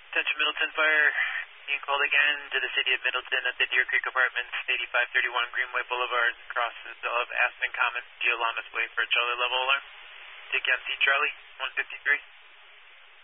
Attention Middleton Fire, being called again to the city of Middleton at the Deer Creek Apartments, 8531 Greenway Boulevard, crosses of Aspen Common, Geolamas Way for a Charlie level alarm. Take MC Charlie, 153.